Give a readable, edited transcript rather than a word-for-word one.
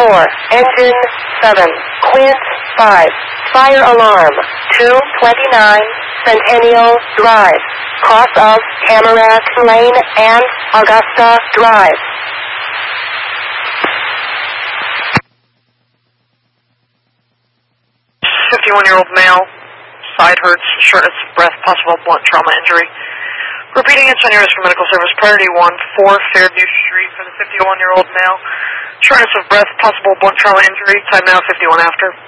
4, engine 7, Quint 5, fire alarm 229 Centennial Drive, cross of Tamarack Lane and Augusta Drive. 51-year-old male, side hurts, shortness of breath, possible blunt trauma injury. Repeating it's on your risk for medical service. Priority 1, 4 Fairview Street for the 51-year-old male. Shortness of breath, possible blunt trauma injury. Time now 51 after.